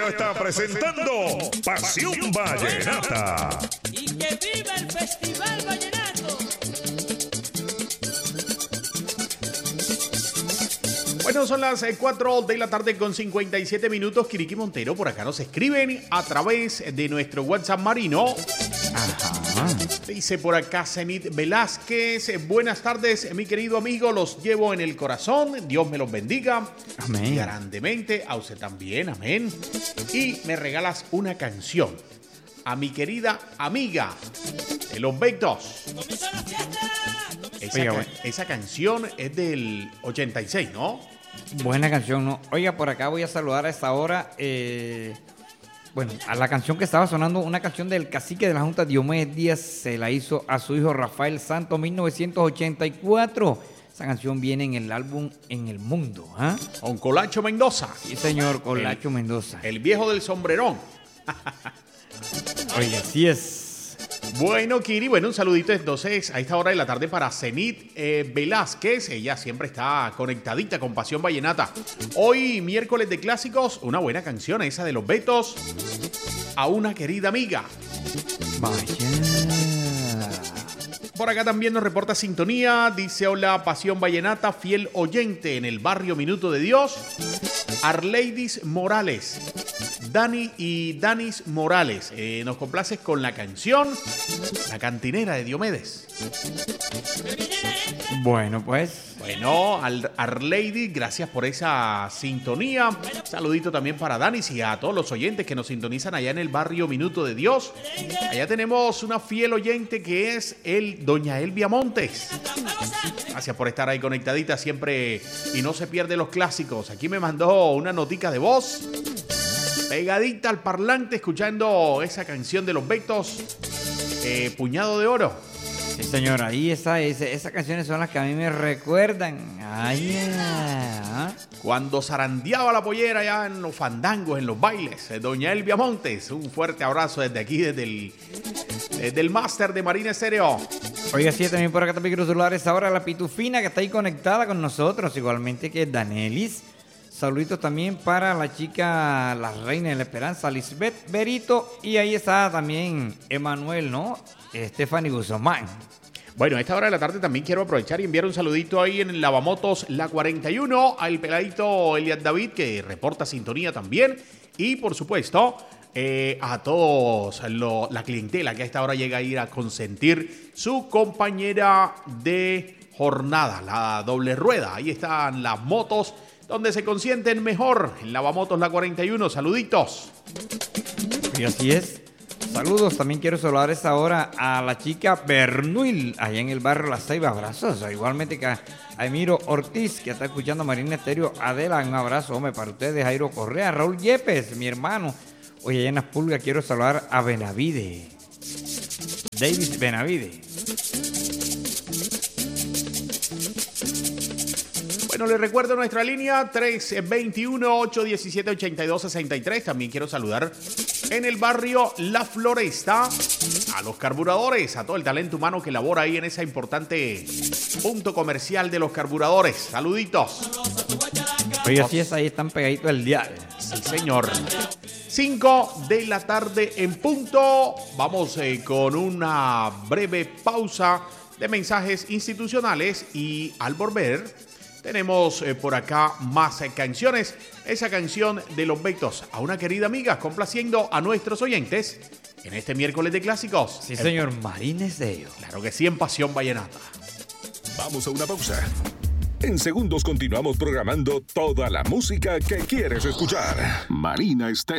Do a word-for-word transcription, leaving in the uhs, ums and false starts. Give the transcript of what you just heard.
está presentando Pasión Vallenata. Y que viva el Festival Vallenato. Bueno, son las cuatro de la tarde con cincuenta y siete minutos. Kiriki Montero, por acá nos escriben a través de nuestro WhatsApp marino. Ajá. Dice por acá Zenit Velázquez. Buenas tardes, mi querido amigo. Los llevo en el corazón. Dios me los bendiga. Amén. Grandemente. A usted también. Amén. Y me regalas una canción. A mi querida amiga de los Betos. Esa, Oiga, ca- esa canción es del ochenta y seis, ¿no? Buena canción, ¿no? Oiga, por acá voy a saludar a esta hora, eh, bueno, a la canción que estaba sonando, una canción del cacique de la Junta, Diomedes Díaz, se la hizo a su hijo Rafael Santos, mil novecientos ochenta y cuatro. Esa canción viene en el álbum En el Mundo, ¿ah? ¿eh? Con Colacho Mendoza. Sí, señor, Colacho el, Mendoza. El viejo del sombrerón. Oye, así es. Bueno, Kiri, bueno, un saludito entonces a esta hora de la tarde para Zenit eh, Velázquez. Ella siempre está conectadita con Pasión Vallenata. Hoy, miércoles de clásicos, una buena canción, esa de los Betos. A una querida amiga. Vaya. Por acá también nos reporta sintonía. Dice, hola, Pasión Vallenata, fiel oyente en el barrio Minuto de Dios. Arleidis Morales. Dani y Danis Morales. Eh, nos complaces con la canción La Cantinera de Diomedes. Bueno, pues. Bueno, Ar- Arleidi, gracias por esa sintonía. Saludito también para Danis y a todos los oyentes que nos sintonizan allá en el barrio Minuto de Dios. Allá tenemos una fiel oyente que es el Doña Elvia Montes. Gracias por estar ahí conectadita siempre y no se pierde los clásicos. Aquí me mandó una notica de voz. Pegadita al parlante escuchando esa canción de los Betos, eh, Puñado de Oro. Sí, señor, ahí esa, esa, esas canciones son las que a mí me recuerdan. Ay, yeah. Cuando zarandeaba la pollera allá en los fandangos, en los bailes. Doña Elvia Montes, un fuerte abrazo desde aquí, desde el, desde el máster de Marina Estéreo. Oiga, sí, también por acá también quiero saludar a esta hora la Pitufina que está ahí conectada con nosotros, igualmente que Danelis. Saluditos también para la chica, la reina de la esperanza, Lisbeth Berito. Y ahí está también Emanuel, ¿no? Stephanie Guzmán. Bueno, a esta hora de la tarde también quiero aprovechar y enviar un saludito ahí en el Lavamotos La cuarenta y uno al peladito Eliad David, que reporta sintonía también. Y por supuesto, eh, a todos lo, la clientela que a esta hora llega a ir a consentir su compañera de jornada, la doble rueda. Ahí están las motos donde se consienten mejor, en Lavamotos La cuarenta y uno. Saluditos. Y así es. Saludos, también quiero saludar a esta hora a la chica Bernuil, allá en el barrio La Ceiba. Abrazos, igualmente que a Emiro Ortiz, que está escuchando Marina Estéreo. Adela, un abrazo, hombre, para ustedes. Jairo Correa, Raúl Yepes, mi hermano. Oye, allá en las pulgas quiero saludar a Benavide. David Benavide. Bueno, les recuerdo nuestra línea tres veintiuno, ocho diecisiete, ochenta y dos sesenta y tres. También quiero saludar en el barrio La Floresta a los carburadores, a todo el talento humano que labora ahí en ese importante punto comercial de los carburadores. Saluditos. Oye, así es, ahí están pegaditos el dial. Sí, señor. cinco de la tarde en punto. Vamos eh, con una breve pausa de mensajes institucionales y al volver tenemos eh, por acá más eh, canciones. Esa canción de los Betos, a una querida amiga, complaciendo a nuestros oyentes en este miércoles de clásicos. Sí, señor, Marina Estéreo. Claro que sí, en Pasión Vallenata. Vamos a una pausa. En segundos continuamos programando toda la música que quieres escuchar. Marina Estéreo.